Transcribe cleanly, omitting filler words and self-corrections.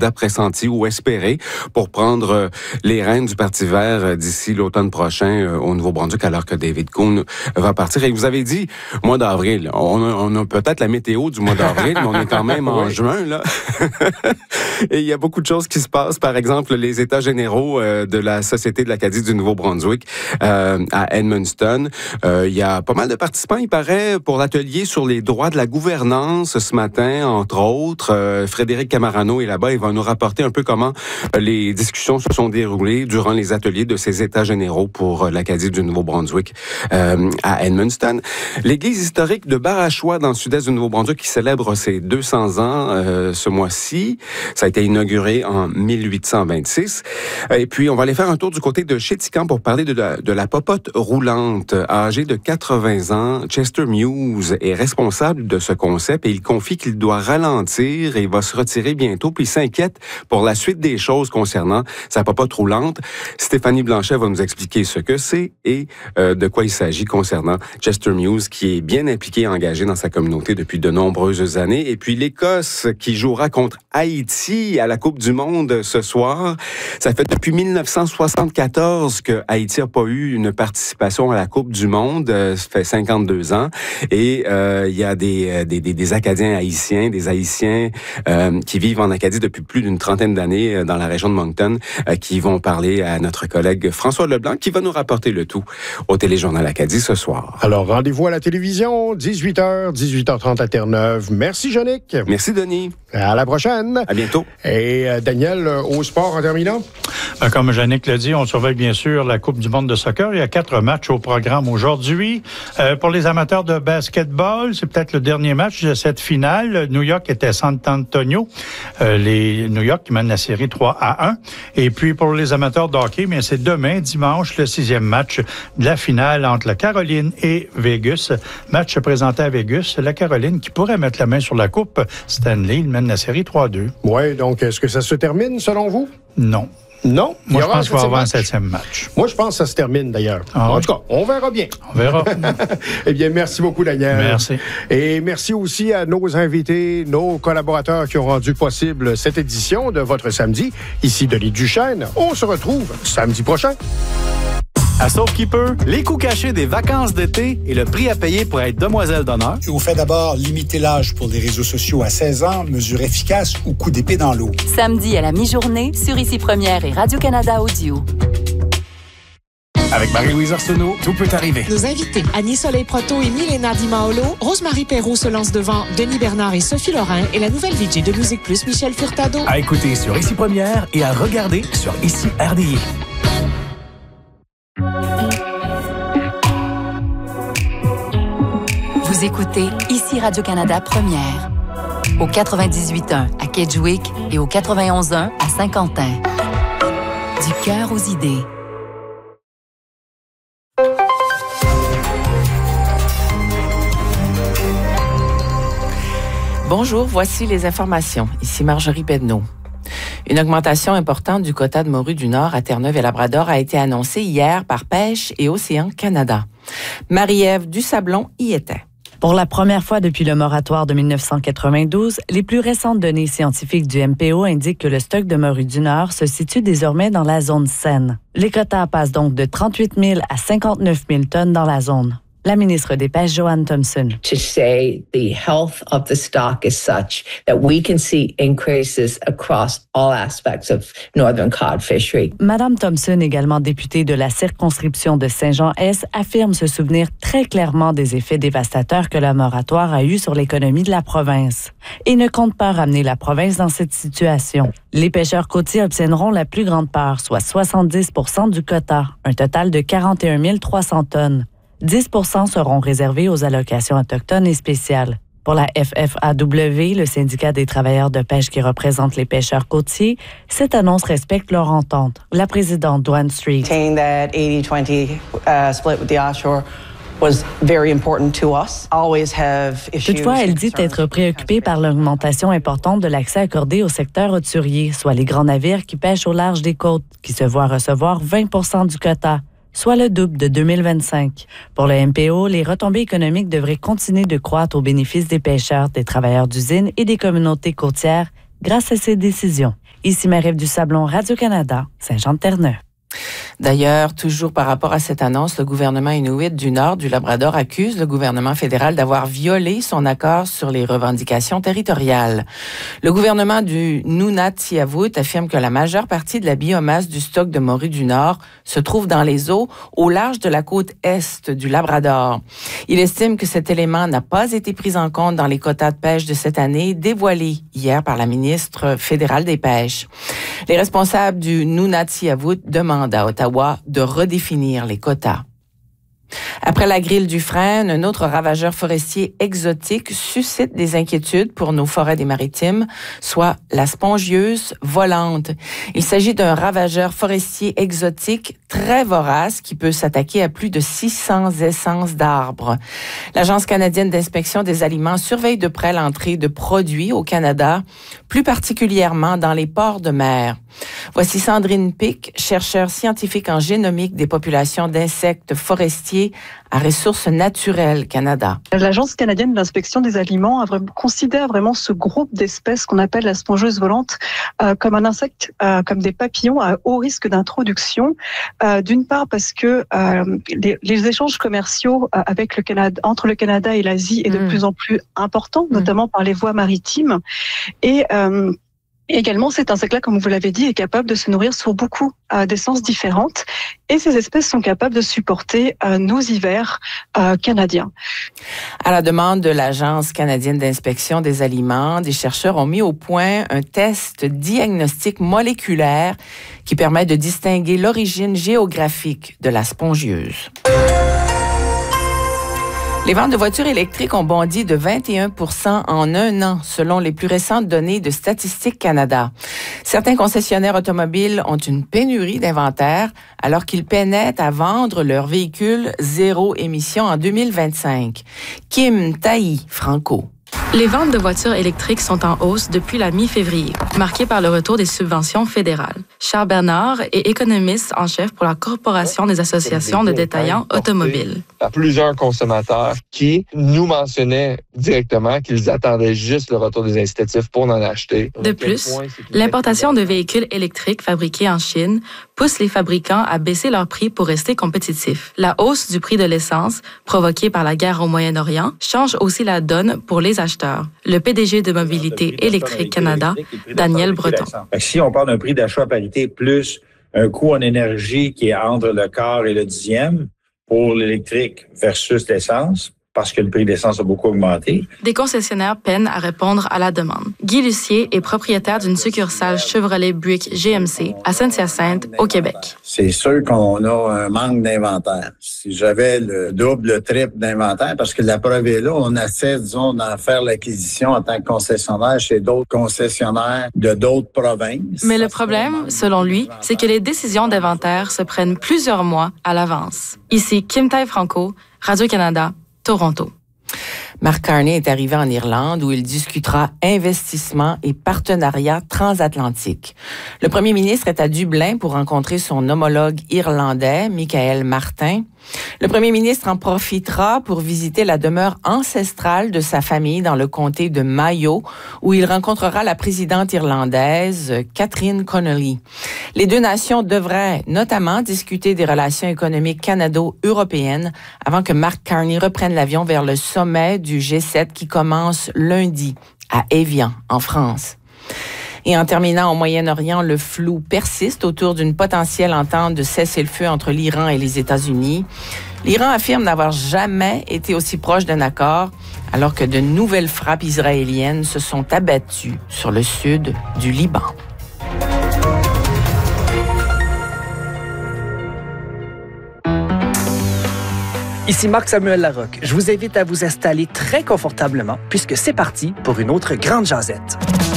candidat pressenti ou espéré pour prendre les rênes du Parti vert d'ici l'automne prochain au Nouveau-Brunswick, alors que David Coon va partir. Et vous avez dit mois d'avril. On a peut-être la météo du mois d'avril, mais on est quand même en juin, là. Et il y a beaucoup de choses qui se passent. Par exemple, les États généraux de la Société de l'Acadie du Nouveau-Brunswick à Edmundston. Il y a pas mal de participants, il paraît, pour l'atelier sur les droits de la gouvernance ce matin, entre autres. Frédéric Camarano est là-bas. Il va nous rapporter un peu comment les discussions se sont déroulées durant les ateliers de ces États généraux pour l'Acadie du Nouveau-Brunswick à Edmundston. L'Église historique de Barachois dans le sud-est du Nouveau-Brunswick qui célèbre ses 200 ans ce mois-ci. Ça a été inauguré en 1826. Et puis, on va aller faire un tour du côté de Chéticamp pour parler de la popote roulante. Âgé de 80 ans, Chester Muse est responsable de ce concept et il confie qu'il doit ralentir et il va se retirer bientôt. Puis il s'inquiète pour la suite des choses concernant sa popote roulante. Stéphanie Blanchet va nous expliquer ce que c'est et de quoi il s'agit concernant Chester Muse, qui est bien impliqué et engagé dans sa communauté depuis de nombreuses années. Et puis l'Écosse qui jouera contre Haïti à la Coupe du Monde ce soir. Ça fait depuis 1974 que Haïti n'a pas eu une participation à la Coupe du Monde. Ça fait 52 ans. Et il y a des Acadiens haïtiens, des Haïtiens qui vivent en Acadie depuis plus d'une trentaine d'années dans la région de Moncton, qui vont parler à notre collègue François Leblanc, qui va nous rapporter le tout au Téléjournal Acadie ce soir. Alors, rendez-vous à la télévision, 18h, 18h30 à Terre-Neuve. Merci, Yannick. Merci, Denis. À la prochaine. À bientôt. Et Daniel, au sport en terminant? Comme Yannick l'a dit, on surveille bien sûr la Coupe du monde de soccer. Il y a 4 matchs au programme aujourd'hui. Pour les amateurs de basketball, c'est peut-être le dernier match de cette finale. New York était à San Antonio. Les New York qui mènent la série 3-1. Et puis pour les amateurs de hockey, bien, c'est demain, dimanche, le 6e match de la finale entre la Caroline et Vegas. Match présenté à Vegas. La Caroline qui pourrait mettre la main sur la coupe Stanley. Il mène la série 3-2. Oui, donc est-ce que ça se termine selon vous? Non. Non? Moi, je pense qu'il va y avoir un 7e match. Moi, je pense que ça se termine, d'ailleurs. En tout cas, on verra bien. On verra. Eh bien, merci beaucoup, Daniel. Merci. Et merci aussi à nos invités, nos collaborateurs qui ont rendu possible cette édition de Votre Samedi. Ici, Denis Duchesne. On se retrouve samedi prochain. À Sauf qui peut, les coûts cachés des vacances d'été et le prix à payer pour être demoiselle d'honneur. On fait d'abord limiter l'âge pour les réseaux sociaux à 16 ans, mesure efficace ou coup d'épée dans l'eau. Samedi à la mi-journée, sur Ici Première et Radio-Canada Audio. Avec Marie-Louise Arsenault, tout peut arriver. Nos invités, Annie Soleil-Proto et Milena Di Maolo, Rosemary Perrault se lance devant Denis Bernard et Sophie Lorrain et la nouvelle VJ de Musique Plus, Michel Furtado. À écouter sur Ici Première et à regarder sur Ici RDI. Vous écoutez Ici Radio-Canada Première. Au 98.1 à Kedgewick et au 91.1 à Saint-Quentin. Du cœur aux idées. Bonjour, voici les informations. Ici Marjorie Bednaud. Une augmentation importante du quota de morue du Nord à Terre-Neuve et Labrador a été annoncée hier par Pêche et Océan Canada. Marie-Ève Dusablon y était. Pour la première fois depuis le moratoire de 1992, les plus récentes données scientifiques du MPO indiquent que le stock de morue du Nord se situe désormais dans la zone saine. Les quotas passent donc de 38 000 à 59 000 tonnes dans la zone. La ministre des Pêches, Joanne Thompson. To say the health of the stock is such that we can see increases across all aspects of northern cod fishery. Madame Thompson, également députée de la circonscription de Saint-Jean-Est, affirme se souvenir très clairement des effets dévastateurs que le moratoire a eu sur l'économie de la province et ne compte pas ramener la province dans cette situation. Les pêcheurs côtiers obtiendront la plus grande part, soit 70 % du quota, un total de 41 300 tonnes. 10 % seront réservés aux allocations autochtones et spéciales. Pour la FFAW, le syndicat des travailleurs de pêche qui représente les pêcheurs côtiers, cette annonce respecte leur entente. La présidente Dwan Street. That 80-20 split with the offshore was very important to us. Always have issues. Toutefois, elle dit être préoccupée par l'augmentation importante de l'accès accordé au secteur hauturier, soit les grands navires qui pêchent au large des côtes, qui se voient recevoir 20 % du quota, soit le double de 2025. Pour le MPO, les retombées économiques devraient continuer de croître au bénéfice des pêcheurs, des travailleurs d'usine et des communautés côtières grâce à ces décisions. Ici Marie-Ève Dusablon, Radio-Canada, Saint-Jean-de-Terre-Neuve. D'ailleurs, toujours par rapport à cette annonce, le gouvernement inuit du Nord du Labrador accuse le gouvernement fédéral d'avoir violé son accord sur les revendications territoriales. Le gouvernement du Nunavut affirme que la majeure partie de la biomasse du stock de morue du Nord se trouve dans les eaux au large de la côte est du Labrador. Il estime que cet élément n'a pas été pris en compte dans les quotas de pêche de cette année, dévoilés hier par la ministre fédérale des Pêches. Les responsables du Nunavut demandent à Ottawa de redéfinir les quotas. Après la grille du frêne, un autre ravageur forestier exotique suscite des inquiétudes pour nos forêts des Maritimes, soit la spongieuse volante. Il s'agit d'un ravageur forestier exotique très vorace qui peut s'attaquer à plus de 600 essences d'arbres. L'Agence canadienne d'inspection des aliments surveille de près l'entrée de produits au Canada, plus particulièrement dans les ports de mer. Voici Sandrine Pic, chercheure scientifique en génomique des populations d'insectes forestiers à Ressources naturelles Canada. L'Agence canadienne d'inspection des aliments considère vraiment ce groupe d'espèces qu'on appelle la spongieuse volante comme un insecte, comme des papillons à haut risque d'introduction. D'une part parce que les échanges commerciaux avec le Canada, entre le Canada et l'Asie est de plus en plus important, notamment par les voies maritimes. Et également, cet insecte-là, comme vous l'avez dit, est capable de se nourrir sur beaucoup d'essences différentes. Et ces espèces sont capables de supporter nos hivers canadiens. À la demande de l'Agence canadienne d'inspection des aliments, des chercheurs ont mis au point un test diagnostic moléculaire qui permet de distinguer l'origine géographique de la spongieuse. Les ventes de voitures électriques ont bondi de 21% en un an, selon les plus récentes données de Statistique Canada. Certains concessionnaires automobiles ont une pénurie d'inventaire alors qu'ils peinaient à vendre leurs véhicules zéro émission en 2025. Kim Tailly-Franco. Les ventes de voitures électriques sont en hausse depuis la mi-février, marquées par le retour des subventions fédérales. Charles Bernard est économiste en chef pour la Corporation des associations de détaillants automobiles. À plusieurs consommateurs qui nous mentionnaient directement qu'ils attendaient juste le retour des incitatifs pour en acheter. De plus, l'importation de véhicules électriques fabriqués en Chine pousse les fabricants à baisser leurs prix pour rester compétitifs. La hausse du prix de l'essence, provoquée par la guerre au Moyen-Orient, change aussi la donne pour les acheteurs. Le PDG de Mobilité électrique Canada, Daniel Breton. Si on parle d'un prix d'achat à parité plus un coût en énergie qui est entre le quart et le dixième pour l'électrique versus l'essence, parce que le prix de l'essence a beaucoup augmenté. Des concessionnaires peinent à répondre à la demande. Guy Lucier est propriétaire d'une succursale Chevrolet Buick GMC à Saint-Hyacinthe, au Québec. C'est sûr qu'on a un manque d'inventaire. Si j'avais le double, le triple d'inventaire, parce que la preuve est là, on essaie, disons, d'en faire l'acquisition en tant que concessionnaire chez d'autres concessionnaires de d'autres provinces. Mais le problème, selon lui, c'est que les décisions d'inventaire se prennent plusieurs mois à l'avance. Ici, Kim Tailly-Franco, Radio-Canada, Toronto. Mark Carney est arrivé en Irlande où il discutera investissement et partenariat transatlantique. Le premier ministre est à Dublin pour rencontrer son homologue irlandais, Michael Martin. Le premier ministre en profitera pour visiter la demeure ancestrale de sa famille dans le comté de Mayo, où il rencontrera la présidente irlandaise, Catherine Connolly. Les deux nations devraient notamment discuter des relations économiques canado-européennes avant que Mark Carney reprenne l'avion vers le sommet du G7 qui commence lundi à Évian, en France. Et en terminant au Moyen-Orient, le flou persiste autour d'une potentielle entente de cessez-le-feu entre l'Iran et les États-Unis. L'Iran affirme n'avoir jamais été aussi proche d'un accord, alors que de nouvelles frappes israéliennes se sont abattues sur le sud du Liban. Ici Marc-Samuel Larocque. Je vous invite à vous installer très confortablement puisque c'est parti pour une autre grande jasette.